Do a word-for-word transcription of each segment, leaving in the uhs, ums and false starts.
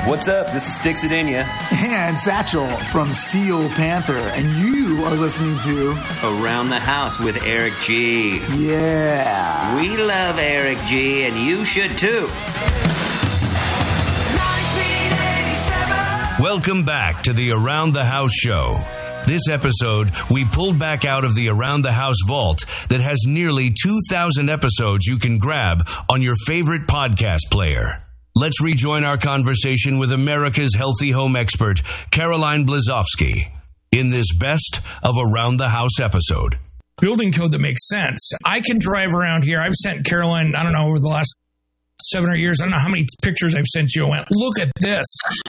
What's up? This is Sticks It In Ya. And Satchel from Steel Panther. And you are listening to Around the House with Eric G. Yeah. We love Eric G, and you should too. Welcome back to the Around the House show. This episode, we pulled back out of the Around the House vault that has nearly two thousand episodes you can grab on your favorite podcast player. Let's rejoin our conversation with America's healthy home expert, Caroline Blazowski, in this best of Around the House episode. Building code that makes sense. I can drive around here. I've sent Caroline, I don't know, over the last seven or eight years, I don't know how many pictures I've sent you. I went, look at this.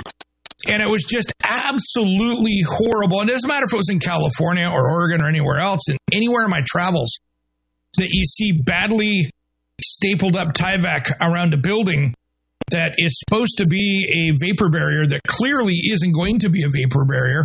And it was just absolutely horrible. And it doesn't matter if it was in California or Oregon or anywhere else. And anywhere in my travels that you see badly stapled up Tyvek around a building that is supposed to be a vapor barrier that clearly isn't going to be a vapor barrier.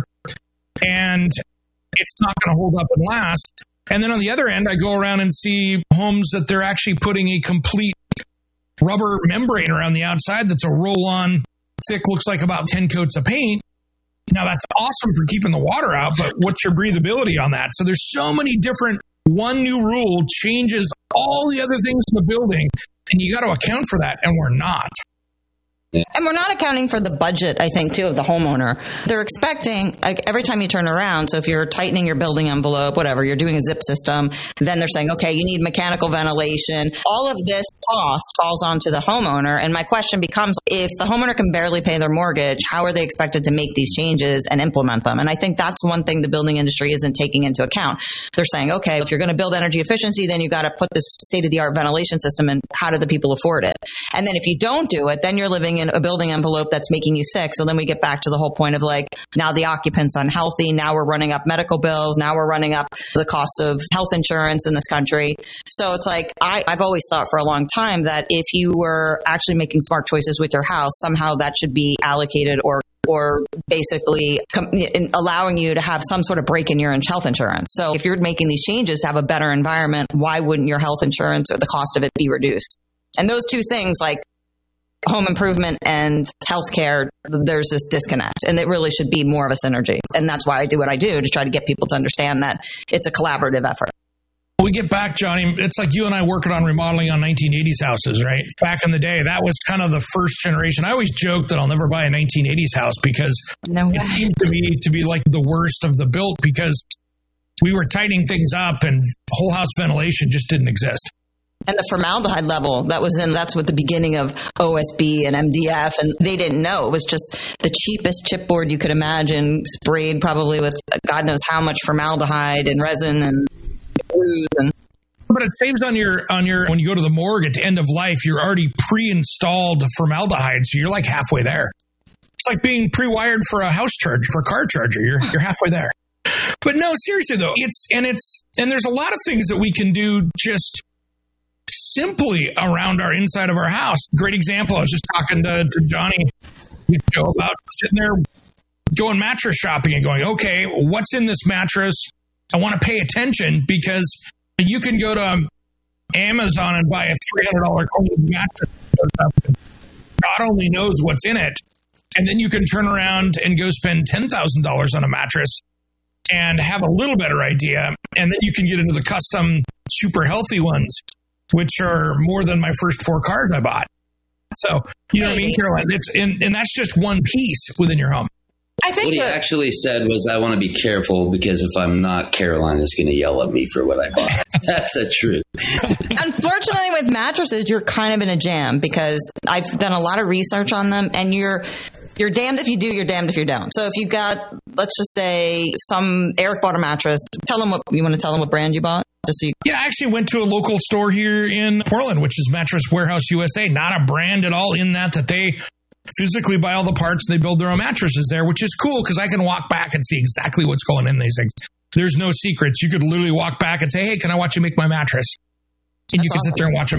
And it's not going to hold up and last. And then on the other end, I go around and see homes that they're actually putting a complete rubber membrane around the outside that's a roll-on thick, looks like about ten coats of paint. Now, that's awesome for keeping the water out, but what's your breathability on that? So there's so many different, one new rule changes all the other things in the building, and you got to account for that, and we're not. And we're not accounting for the budget, I think, too, of the homeowner. They're expecting, like, every time you turn around, so if you're tightening your building envelope, whatever, you're doing a zip system, then they're saying, okay, you need mechanical ventilation. All of this cost falls onto the homeowner. And my question becomes, if the homeowner can barely pay their mortgage, how are they expected to make these changes and implement them? And I think that's one thing the building industry isn't taking into account. They're saying, okay, if you're going to build energy efficiency, then you got to put this state-of-the-art ventilation system in. How do the people afford it? And then if you don't do it, then you're living in a building envelope that's making you sick. So then we get back to the whole point of, like, now the occupant's unhealthy. Now we're running up medical bills. Now we're running up the cost of health insurance in this country. So it's like, I, I've always thought for a long time that if you were actually making smart choices with your house, somehow that should be allocated or or basically com- allowing you to have some sort of break in your health insurance. So if you're making these changes to have a better environment, why wouldn't your health insurance or the cost of it be reduced? And those two things, like home improvement and healthcare, there's this disconnect, and it really should be more of a synergy. And that's why I do what I do, to try to get people to understand that it's a collaborative effort. We get back, Johnny, it's like you and I working on remodeling on nineteen eighties houses, right? Back in the day, that was kind of the first generation. I always joke that I'll never buy a nineteen eighties house because no way. It seemed to me to be like the worst of the built, because we were tightening things up and whole house ventilation just didn't exist. And the formaldehyde level that was in, that's what the beginning of O S B and M D F, and they didn't know. It was just the cheapest chipboard you could imagine, sprayed probably with God knows how much formaldehyde and resin and glues. And but it saves on your, on your, when you go to the morgue at the end of life, you're already pre-installed formaldehyde. So you're like halfway there. It's like being pre-wired for a house charger, for a car charger. You're, you're halfway there. But no, seriously though, it's, and it's, and there's a lot of things that we can do just simply around our inside of our house. Great example. I was just talking to, to Johnny Joe about sitting there going mattress shopping and going, okay, what's in this mattress? I want to pay attention, because you can go to Amazon and buy a three hundred dollars mattress. God only knows what's in it. And then you can turn around and go spend ten thousand dollars on a mattress and have a little better idea. And then you can get into the custom super healthy ones, which are more than my first four cars I bought. So, you know what I mean, Caroline? It's, and, and that's just one piece within your home. I think what he that, actually said was, I want to be careful because if I'm not, Caroline is going to yell at me for what I bought. That's the truth. Unfortunately, with mattresses, you're kind of in a jam, because I've done a lot of research on them, and you're you're damned if you do, you're damned if you don't. So if you got, let's just say, some Eric bought a mattress, tell them what you want to tell them what brand you bought. Just so you- yeah, I actually went to a local store here in Portland, which is Mattress Warehouse U S A. Not a brand at all in that, that they physically buy all the parts and they build their own mattresses there, which is cool, because I can walk back and see exactly what's going in these things. There's no secrets. You could literally walk back and say, hey, can I watch you make my mattress? And That's you can awesome. sit there and watch them make it.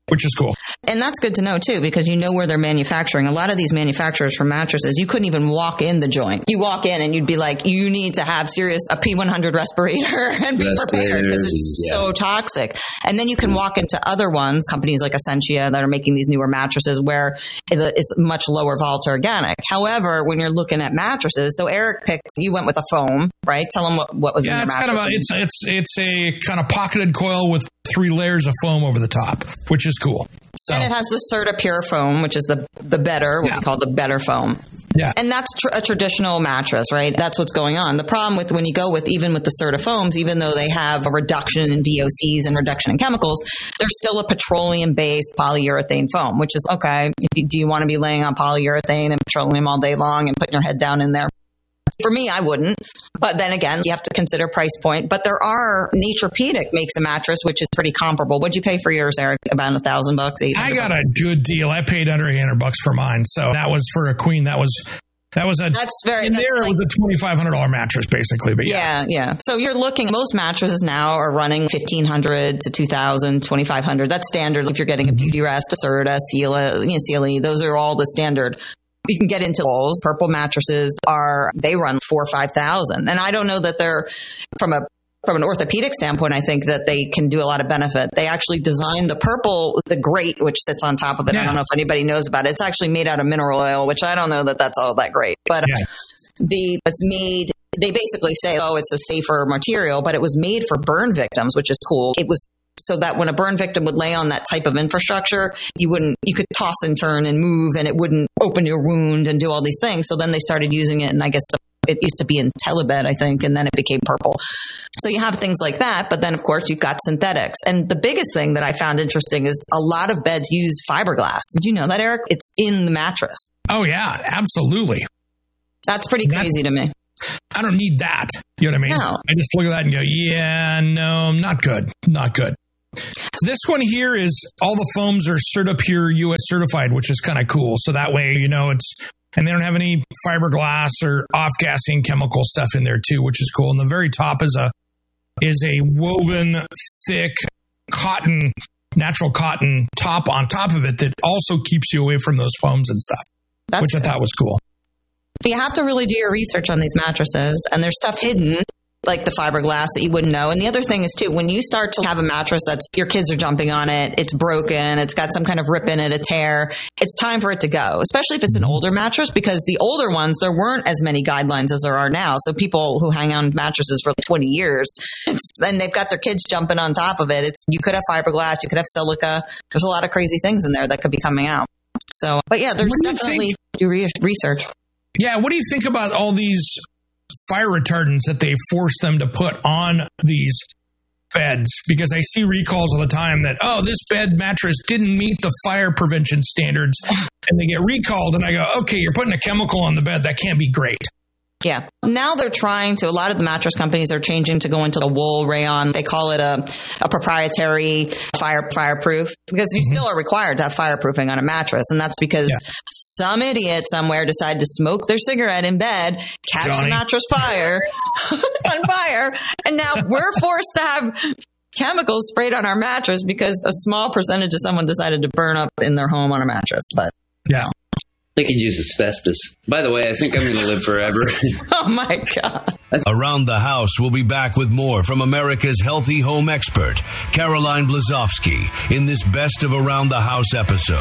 which is cool. And that's good to know, too, because you know where they're manufacturing. A lot of these manufacturers for mattresses, you couldn't even walk in the joint. You walk in and you'd be like, you need to have serious a P one hundred respirator and be prepared because it's yeah. so toxic. And then you can walk into other ones, companies like Essentia that are making these newer mattresses where it's much lower volatile organic. However, when you're looking at mattresses, so Eric picked, you went with a foam, right? Tell them what, what was yeah, in your it's mattress. Kind of a, it's, it's, it's a kind of pocketed coil with three layers of foam over the top, which is cool. So. And it has the Serta Pure foam, which is the the better, what yeah. we call the better foam. Yeah. And that's tr- a traditional mattress, right? That's what's going on. The problem with when you go with, even with the Serta foams, even though they have a reduction in V O Cs and reduction in chemicals, they're still a petroleum-based polyurethane foam, which is, okay, if you, do you want to be laying on polyurethane and petroleum all day long and putting your head down in there? For me, I wouldn't. But then again, you have to consider price point. But there are, Naturepedic makes a mattress, which is pretty comparable. What'd you pay for yours, Eric? About a thousand bucks? I got a good deal. I paid under eight hundred bucks for mine. So that was for a queen. That was, that was a, that's very, in that's there like, it was a twenty-five hundred dollars mattress basically. But yeah. Yeah. Yeah. So you're looking, most mattresses now are running fifteen hundred to two thousand, twenty-five hundred. That's standard. If you're getting a Beauty Rest, a Serta, Sealy, you know, Sealy, those are all the standard. You can get into those. Purple mattresses are, they run four or five thousand. And I don't know that they're, from a, from an orthopedic standpoint, I think that they can do a lot of benefit. They actually designed the Purple, the grate, which sits on top of it. Yeah. I don't know if anybody knows about it. It's actually made out of mineral oil, which I don't know that that's all that great. But yeah. the, it's made, they basically say, oh, it's a safer material, but it was made for burn victims, which is cool. It was so that when a burn victim would lay on that type of infrastructure, you wouldn't, you could toss and turn and move and it wouldn't open your wound and do all these things. So then they started using it, and I guess the, it used to be in Telebed, I think, and then it became Purple. So you have things like that, but then of course you've got synthetics. And the biggest thing that I found interesting is a lot of beds use fiberglass. Did you know that, Eric? It's in the mattress. Oh yeah, absolutely. That's pretty crazy to me. I don't need that. You know what I mean? No. I just look at that and go, yeah, no, not good. Not good. So this one here is all the foams are Serta Pure U S certified, which is kind of cool. So that way, you know, it's, and they don't have any fiberglass or off-gassing chemical stuff in there too, which is cool. And the very top is a, is a woven thick cotton, natural cotton top on top of it that also keeps you away from those foams and stuff, That's which good. I thought was cool. But you have to really do your research on these mattresses, and there's stuff hidden, like the fiberglass, that you wouldn't know. And the other thing is, too, when you start to have a mattress that's, your kids are jumping on it, it's broken, it's got some kind of rip in it, a tear, it's time for it to go, especially if it's an older mattress, because the older ones, there weren't as many guidelines as there are now. So people who hang on mattresses for twenty years, it's, and they've got their kids jumping on top of it. It's, you could have fiberglass, you could have silica. There's a lot of crazy things in there that could be coming out. So, but yeah, there's definitely do re- research. Yeah, what do you think about all these fire retardants that they force them to put on these beds? Because I see recalls all the time that, oh, this bed mattress didn't meet the fire prevention standards, and they get recalled, and I go, okay, you're putting a chemical on the bed. That can't be great. Yeah. Now they're trying to, a lot of the mattress companies are changing to go into the wool rayon. They call it a, a proprietary fire fireproof, because you mm-hmm. still are required to have fireproofing on a mattress. And that's because yeah. some idiot somewhere decided to smoke their cigarette in bed, catch Johnny. the mattress fire on fire. And now we're forced to have chemicals sprayed on our mattress because a small percentage of someone decided to burn up in their home on a mattress. But yeah. They could use asbestos. By the way, I think I'm going to live forever. Oh, my God. Around the House will be back with more from America's healthy home expert, Caroline Blazowski, in this Best of Around the House episode.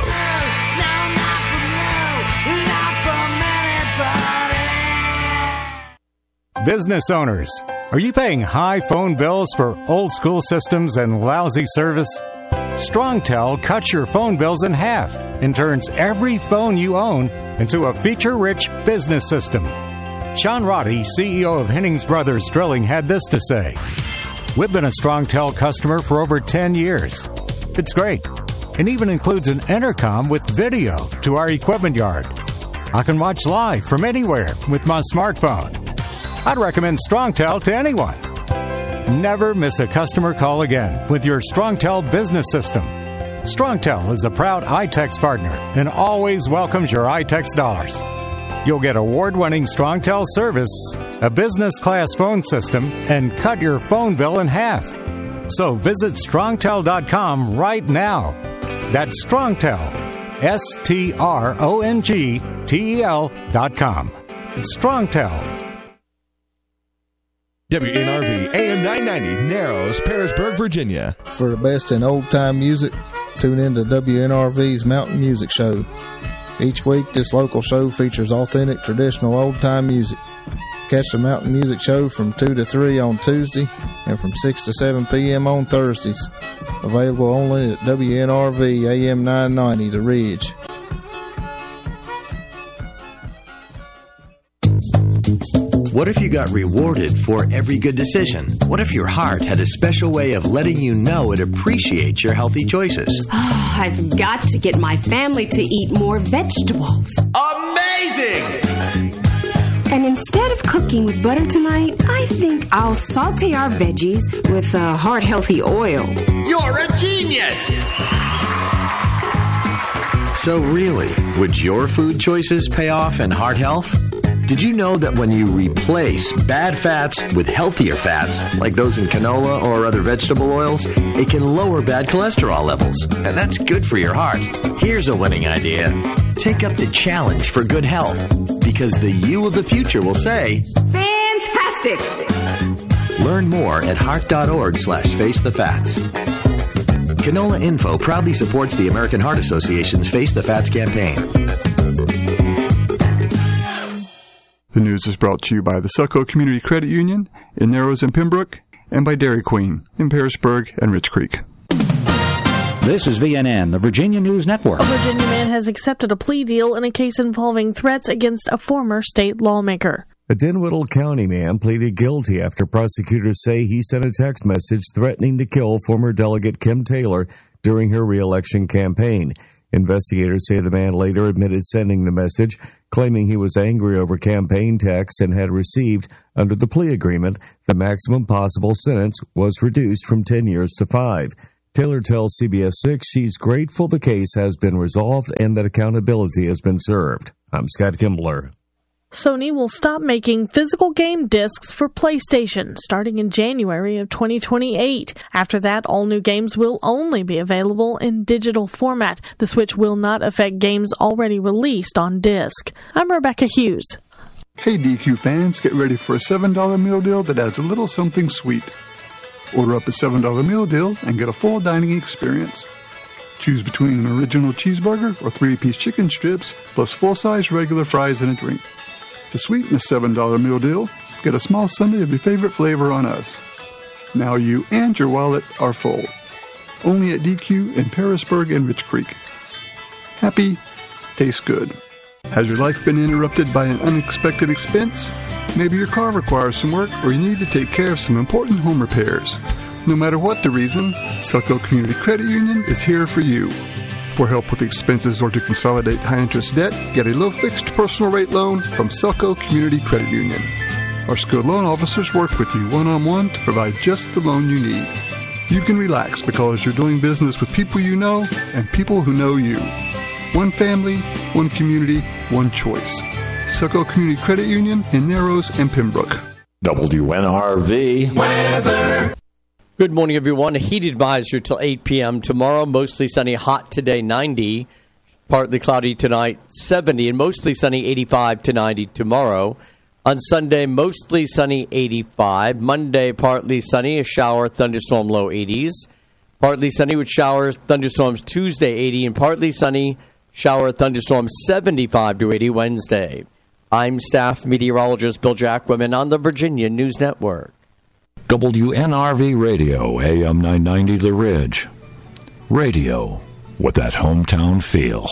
No, not from you, not from anybody. Business owners, are you paying high phone bills for old school systems and lousy service? StrongTel cuts your phone bills in half and turns every phone you own into a feature-rich business system. Sean Roddy, C E O of Hennings Brothers Drilling, had this to say. We've been a StrongTel customer for over ten years. It's great. It even includes an intercom with video to our equipment yard. I can watch live from anywhere with my smartphone. I'd recommend StrongTel to anyone. Never miss a customer call again with your StrongTel business system. StrongTel is a proud iTex partner and always welcomes your iTex dollars. You'll get award-winning StrongTel service, a business-class phone system, and cut your phone bill in half. So visit strongtel dot com right now. That's StrongTel, S T R O N G T E L dot com. It's StrongTel. W N R V A M nine ninety, Narrows, Pearisburg, Virginia. For the best in old-time music, tune in to W N R V's Mountain Music Show. Each week, this local show features authentic, traditional old-time music. Catch the Mountain Music Show from two to three on Tuesday and from six to seven p.m. on Thursdays. Available only at W N R V A M nine ninety, The Ridge. What if you got rewarded for every good decision? What if your heart had a special way of letting you know it appreciates your healthy choices? Oh, I've got to get my family to eat more vegetables. Amazing! And instead of cooking with butter tonight, I think I'll saute our veggies with uh, heart-healthy oil. You're a genius! So really, would your food choices pay off in heart health? Did you know that when you replace bad fats with healthier fats, like those in canola or other vegetable oils, it can lower bad cholesterol levels? And that's good for your heart. Here's a winning idea. Take up the challenge for good health, because the you of the future will say, Fantastic! Learn more at heart.org slash face the fats. Canola Info proudly supports the American Heart Association's Face the Fats campaign. The news is brought to you by the Succo Community Credit Union in Narrows and Pembroke, and by Dairy Queen in Pearisburg and Rich Creek. This is V N N, the Virginia News Network. A Virginia man has accepted a plea deal in a case involving threats against a former state lawmaker. A Dinwiddle County man pleaded guilty after prosecutors say he sent a text message threatening to kill former Delegate Kim Taylor during her re-election campaign. Investigators say the man later admitted sending the message, claiming he was angry over campaign texts and had received, under the plea agreement, the maximum possible sentence was reduced from ten years to five. Taylor tells C B S six she's grateful the case has been resolved and that accountability has been served. I'm Scott Kimbler. Sony will stop making physical game discs for PlayStation starting in January of twenty twenty-eight. After that, all new games will only be available in digital format. The switch will not affect games already released on disc. I'm Rebecca Hughes. Hey D Q fans, get ready for a seven dollar meal deal that adds a little something sweet. Order up a seven dollar meal deal and get a full dining experience. Choose between an original cheeseburger or three-piece chicken strips, plus full-size regular fries and a drink. To sweeten the seven dollar meal deal, get a small sundae of your favorite flavor on us. Now you and your wallet are full. Only at D Q in Pearisburg and Rich Creek. Happy, tastes good. Has your life been interrupted by an unexpected expense? Maybe your car requires some work or you need to take care of some important home repairs. No matter what the reason, Succo Community Credit Union is here for you. For help with expenses or to consolidate high-interest debt, get a low-fixed personal rate loan from Succo Community Credit Union. Our skilled loan officers work with you one-on-one to provide just the loan you need. You can relax because you're doing business with people you know and people who know you. One family, one community, one choice. Succo Community Credit Union in Narrows and Pembroke. W N R V weather. Good morning, everyone. A heat advisory till eight p.m. tomorrow. Mostly sunny, hot today, ninety. Partly cloudy tonight, seventy. And mostly sunny, eighty-five to ninety tomorrow. On Sunday, mostly sunny, eighty-five. Monday, partly sunny, a shower, thunderstorm, low eighties. Partly sunny with showers, thunderstorms Tuesday, eighty. And partly sunny, shower, thunderstorm, seventy-five to eighty Wednesday. I'm staff meteorologist Bill Jacquemin on the Virginia News Network. W N R V Radio, A M nine ninety The Ridge. Radio with that hometown feel.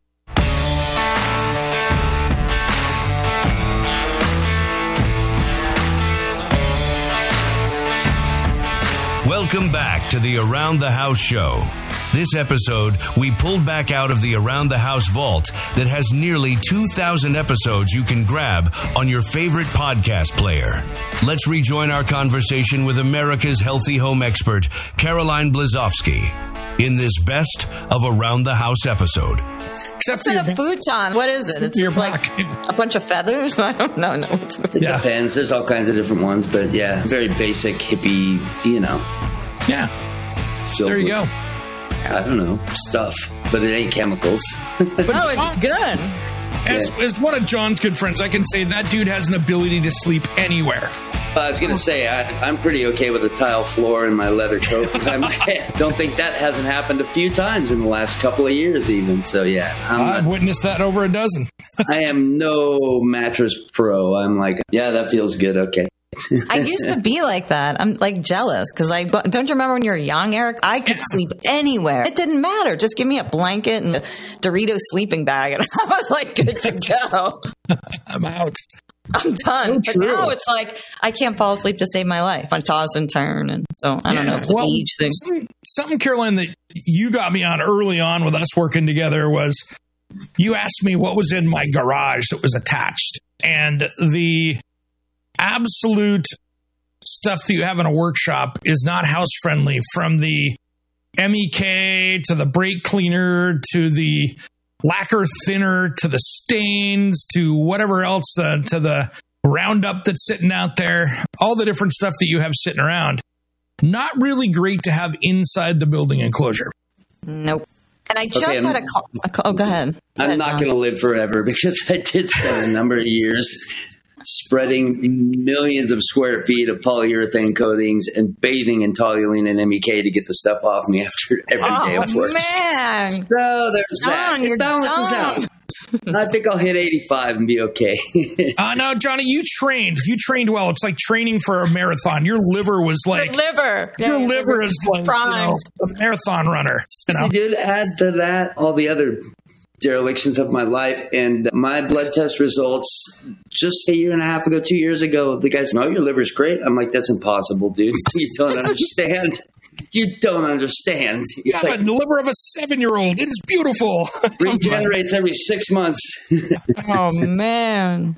Welcome back to the Around the House show. This episode, we pulled back out of the Around the House vault that has nearly two thousand episodes you can grab on your favorite podcast player. Let's rejoin our conversation with America's healthy home expert, Caroline Blazowski, in this best of Around the House episode. Except for a futon. What is it? It's just like a bunch of feathers? I don't know. No, it's it yeah. depends. There's all kinds of different ones, but yeah, very basic hippie, you know. Yeah. So there you go. I don't know, stuff, but it ain't chemicals. Oh, it's good. As, Yeah. as one of John's good friends, I can say that dude has an ability to sleep anywhere. I was going to say, I, I'm pretty okay with a tile floor and my leather coat. I don't think that hasn't happened a few times in the last couple of years even. So, yeah. I'm I've not, witnessed that over a dozen. I am no mattress pro. I'm like, yeah, that feels good. Okay. I used to be like that. I'm like jealous because I don't you remember when you were young, Eric? I could sleep anywhere. It didn't matter. Just give me a blanket and a Doritos sleeping bag, and I was like good to go. I'm out. I'm done. So but true. now it's like I can't fall asleep to save my life. I toss and turn, and so I don't Yeah, know. It's well, an age thing. Something, something, Caroline, that you got me on early on with us working together was you asked me what was in my garage that was attached, and the absolute stuff that you have in a workshop is not house friendly, from the M E K to the brake cleaner to the lacquer thinner to the stains to whatever else, uh, to the Roundup that's sitting out there, all the different stuff that you have sitting around. Not really great to have inside the building enclosure. Nope. And I just Okay, had a call. A call. Oh, go ahead. Go I'm ahead, not John. going to live forever because I did spend a number of years spreading millions of square feet of polyurethane coatings and bathing in toluene and M E K to get the stuff off me after every day Oh of work. man! So there's that. John, you're It balances dumb. out. I think I'll hit eighty-five and be okay. Uh, no, Johnny, you trained. You trained well. It's like training for a marathon. Your liver was like, Your liver. your Yeah, liver is like, you know, primed. a marathon runner. You know? She did add to that all the other derelictions of my life, and my blood test results just a year and a half ago, two years ago, the guy's, no, your liver's great. I'm like, that's impossible, dude. You don't understand. You don't understand. You It's have like, a liver of a seven-year-old. It is beautiful. regenerates every six months. Oh man!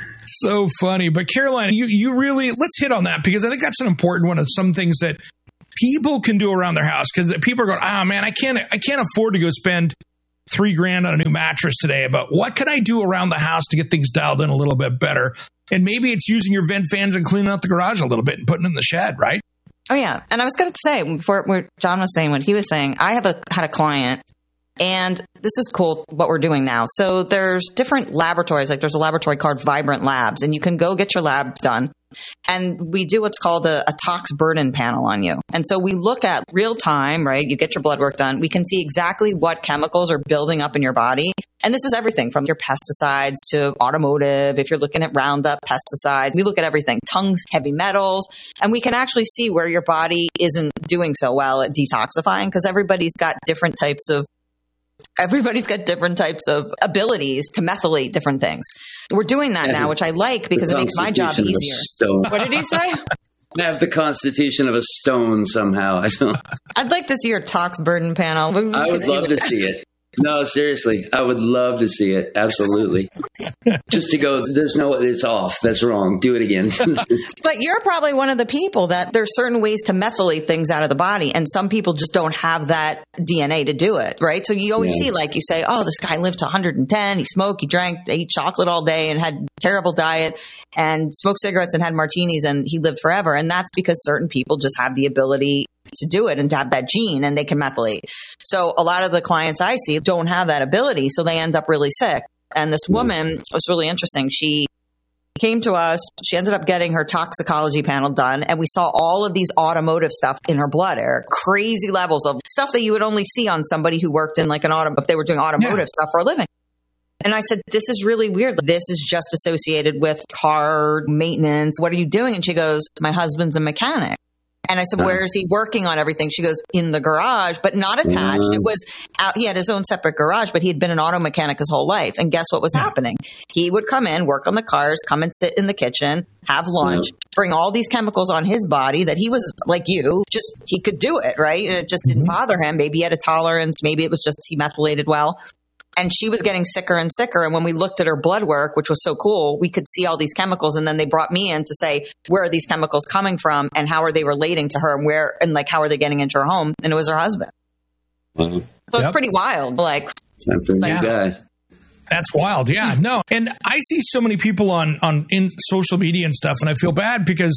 So funny. But Caroline, you, you really, let's hit on that, because I think that's an important one of some things that people can do around their house, because people are going, ah, man, I can't, I can't afford to go spend three grand on a new mattress today, but what can I do around the house to get things dialed in a little bit better? And maybe it's using your vent fans and cleaning out the garage a little bit and putting it in the shed, right? Oh yeah, and I was going to say before what John was saying, what he was saying, I have a had a client, and this is cool what we're doing now. So there's different laboratories, like there's a laboratory called Vibrant Labs, and you can go get your lab done. And we do what's called a, a tox burden panel on you. And so we look at real time, right? You get your blood work done. We can see exactly what chemicals are building up in your body. And this is everything from your pesticides to automotive. If you're looking at Roundup, pesticides, we look at everything, tongues, heavy metals, and we can actually see where your body isn't doing so well at detoxifying, because everybody's got different types of Everybody's got different types of abilities to methylate different things. We're doing that now, which I like because it makes my job Constitution of a easier. stone. What did he say? I have the constitution of a stone somehow. I don't. I'd like to see your tox burden panel. We- we I can would see love what- to see it. No, seriously, I would love to see it. Absolutely. Just to go, there's no, it's off. That's wrong. Do it again. But you're probably one of the people that there's certain ways to methylate things out of the body, and some people just don't have that D N A to do it, right? So you always Yeah. see, like you say, oh, this guy lived to one hundred ten. He smoked, he drank, ate chocolate all day, and had terrible diet, and smoked cigarettes and had martinis, and he lived forever. And that's because certain people just have the ability to do it and to have that gene, and they can methylate. So a lot of the clients I see don't have that ability, so they end up really sick. And this woman was really interesting. She came to us. She ended up getting her toxicology panel done, and we saw all of these automotive stuff in her blood, Eric. Crazy levels of stuff that you would only see on somebody who worked in like an auto, if they were doing automotive yeah. stuff for a living. And I said, this is really weird. This is just associated with car maintenance. What are you doing? And she goes, my husband's a mechanic. And I said, where is he working on everything? She goes, in the garage, but not attached. It was out. He had his own separate garage, but he had been an auto mechanic his whole life. And guess what was happening? He would come in, work on the cars, come and sit in the kitchen, have lunch, bring all these chemicals on his body that he was like you, just he could do it, right? And it just didn't bother him. Maybe he had a tolerance. Maybe it was just he methylated well. And she was getting sicker and sicker. And when we looked at her blood work, which was so cool, we could see all these chemicals. And then they brought me in to say, where are these chemicals coming from and how are they relating to her and where, and like, how are they getting into her home? And it was her husband. Wow. So yep. It's pretty wild. Like, time for a new yeah. guy. That's wild. Yeah, no. And I see so many people on, on in social media and stuff, and I feel bad because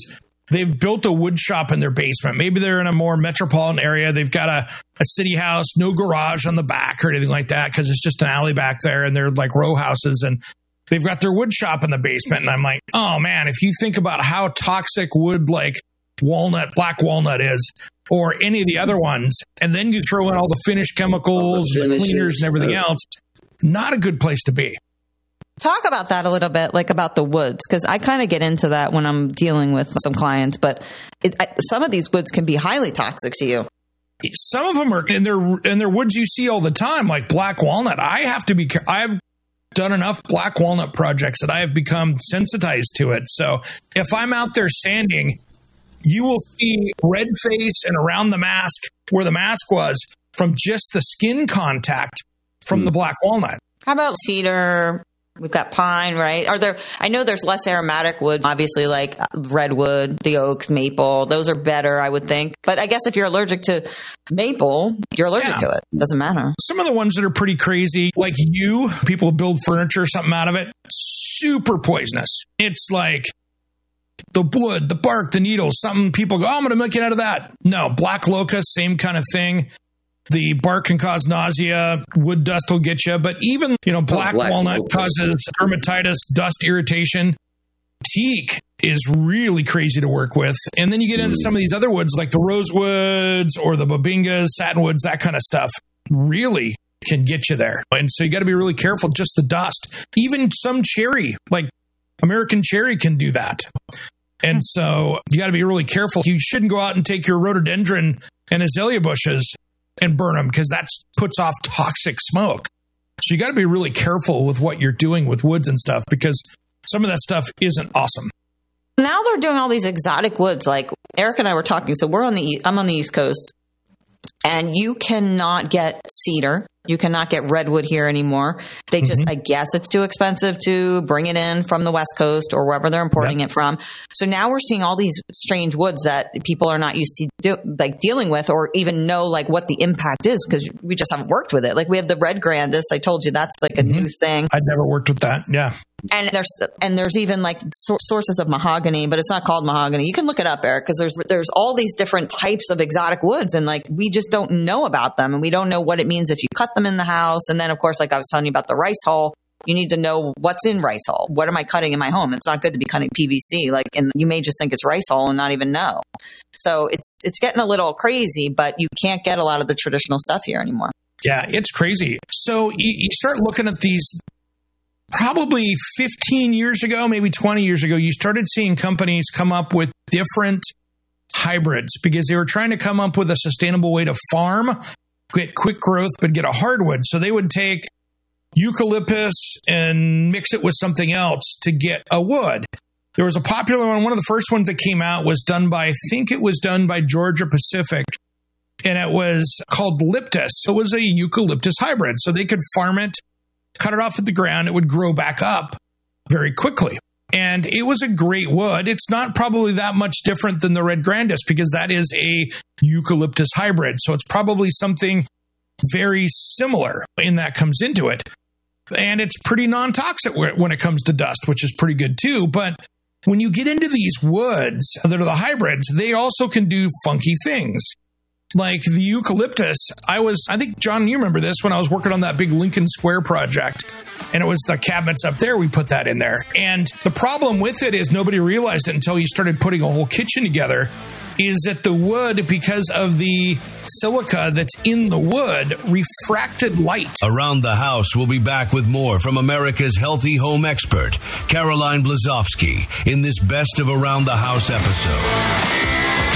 they've built a wood shop in their basement. Maybe they're in a more metropolitan area. They've got a, a city house, no garage on the back or anything like that because it's just an alley back there and they're like row houses and they've got their wood shop in the basement. And I'm like, oh man, if you think about how toxic wood like walnut, black walnut is, or any of the other ones, and then you throw in all the finished chemicals, the, the cleaners and everything else, not a good place to be. Talk about that a little bit, like about the woods, because I kind of get into that when I'm dealing with some clients, but it, I, some of these woods can be highly toxic to you. Some of them are, and they're, and they're woods you see all the time, like black walnut. I have to be, I've done enough black walnut projects that I have become sensitized to it. So if I'm out there sanding, you will see red face and around the mask where the mask was from just the skin contact from mm. the black walnut. How about cedar? We've got pine, right? Are there? I know there's less aromatic woods, obviously, like redwood, the oaks, maple. Those are better, I would think. But I guess if you're allergic to maple, you're allergic yeah. to it. Doesn't matter. Some of the ones that are pretty crazy, like yew, people build furniture or something out of it, super poisonous. It's like the wood, the bark, the needles, something people go, oh, I'm going to make it out of that. No, black locust, same kind of thing. The bark can cause nausea. Wood dust will get you. But even, you know, black, oh, black walnut locust. Causes dermatitis, dust irritation. Teak is really crazy to work with. And then you get into mm. some of these other woods like the rosewoods or the babingas, satinwoods, that kind of stuff. Really can get you there. And so you got to be really careful. Just the dust. Even some cherry, like American cherry, can do that. And so you got to be really careful. You shouldn't go out and take your rhododendron and azalea bushes and burn them because that puts off toxic smoke. So you got to be really careful with what you're doing with woods and stuff because some of that stuff isn't awesome. Now they're doing all these exotic woods. Like Eric and I were talking. So we're on the, I'm on the East Coast and you cannot get cedar. You cannot get redwood here anymore. They just, mm-hmm. I guess it's too expensive to bring it in from the West Coast or wherever they're importing yep. it from. So now we're seeing all these strange woods that people are not used to do, like dealing with or even know like what the impact is because we just haven't worked with it. Like we have the red grandis. I told you that's like a mm-hmm. new thing. I'd never worked with that. Yeah. And there's and there's even like so- sources of mahogany, but it's not called mahogany. You can look it up, Eric, because there's there's all these different types of exotic woods, and like we just don't know about them, and we don't know what it means if you cut them in the house. And then, of course, like I was telling you about the rice hull, you need to know what's in rice hull. What am I cutting in my home? It's not good to be cutting P V C, like, and you may just think it's rice hull and not even know. So it's it's getting a little crazy, but you can't get a lot of the traditional stuff here anymore. Yeah, it's crazy. So you, you start looking at these. Probably fifteen years ago, maybe twenty years ago, you started seeing companies come up with different hybrids because they were trying to come up with a sustainable way to farm, get quick growth, but get a hardwood. So they would take eucalyptus and mix it with something else to get a wood. There was a popular one. One of the first ones that came out was done by, I think it was done by Georgia Pacific, and it was called Liptus. It was a eucalyptus hybrid. So they could farm it, cut it off at the ground, it would grow back up very quickly. And it was a great wood. It's not probably that much different than the red grandis because that is a eucalyptus hybrid. So it's probably something very similar in that comes into it. And it's pretty non-toxic when it comes to dust, which is pretty good too. But when you get into these woods that are the hybrids, they also can do funky things. Like the eucalyptus, I was, I think, John, you remember this when I was working on that big Lincoln Square project, and it was the cabinets up there, we put that in there. And the problem with it is nobody realized it until you started putting a whole kitchen together, is that the wood, because of the silica that's in the wood, refracted light. Around the House will be back with more from America's healthy home expert, Caroline Blazowski, in this Best of Around the House episode.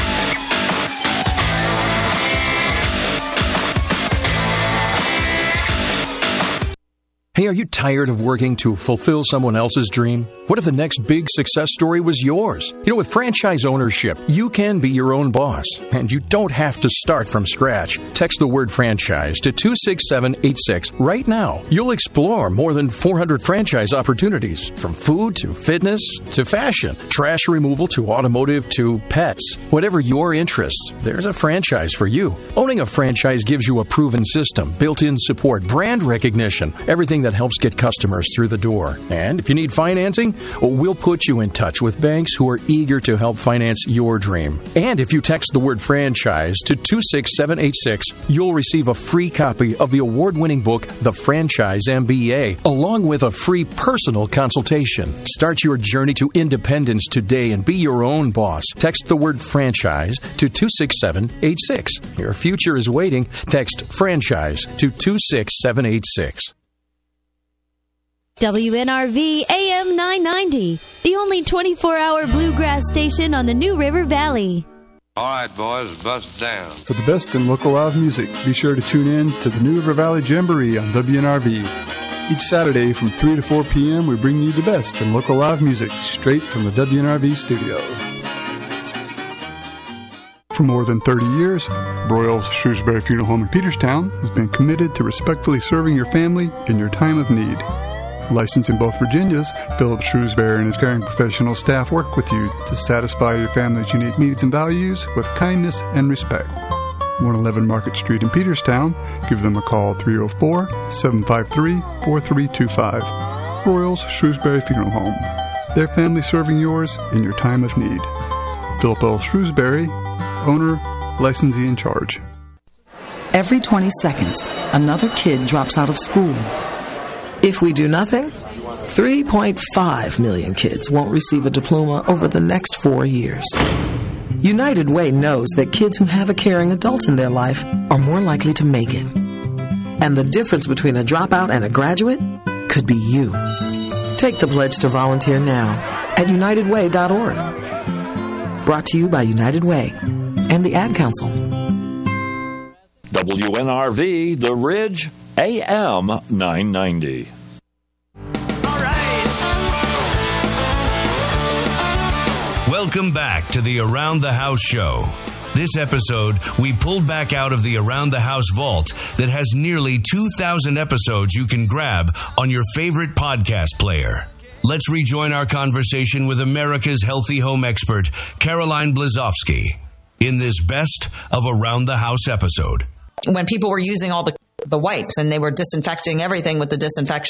Hey, are you tired of working to fulfill someone else's dream? What if the next big success story was yours? You know, with franchise ownership, you can be your own boss, and you don't have to start from scratch. Text the word franchise to two six seven eight six right now. You'll explore more than four hundred franchise opportunities, from food to fitness to fashion, trash removal to automotive to pets. Whatever your interest, there's a franchise for you. Owning a franchise gives you a proven system, built-in support, brand recognition, everything that that helps get customers through the door. And if you need financing, well, we'll put you in touch with banks who are eager to help finance your dream. And if you text the word franchise to two six seven eight six, you'll receive a free copy of the award-winning book, The Franchise M B A, along with a free personal consultation. Start your journey to independence today and be your own boss. Text the word franchise to two six seven eight six. Your future is waiting. Text franchise to two six seven eight six. W N R V A M nine ninety, the only twenty-four hour bluegrass station on the New River Valley. All right, boys, bust down. For the best in local live music, be sure to tune in to the New River Valley Jamboree on W N R V. Each Saturday from three to four p.m., we bring you the best in local live music straight from the W N R V studio. For more than thirty years, Broyles Shrewsbury Funeral Home in Peterstown has been committed to respectfully serving your family in your time of need. Licensed in both Virginias, Philip Shrewsbury and his caring professional staff work with you to satisfy your family's unique needs and values with kindness and respect. one eleven Market Street in Peterstown. Give them a call three oh four, seven five three, four three two five. Broyles Shrewsbury Funeral Home. Their family serving yours in your time of need. Philip L. Shrewsbury, owner, licensee in charge. Every twenty seconds, another kid drops out of school. If we do nothing, three point five million kids won't receive a diploma over the next four years. United Way knows that kids who have a caring adult in their life are more likely to make it. And the difference between a dropout and a graduate could be you. Take the pledge to volunteer now at united way dot org. Brought to you by United Way and the Ad Council. W N R V, The Ridge, A M nine ninety. Welcome back to the Around the House show. This episode, we pulled back out of the Around the House vault that has nearly two thousand episodes you can grab on your favorite podcast player. Let's rejoin our conversation with America's healthy home expert, Caroline Blazowski, in this best of Around the House episode. When people were using all the, the wipes and they were disinfecting everything with the disinfection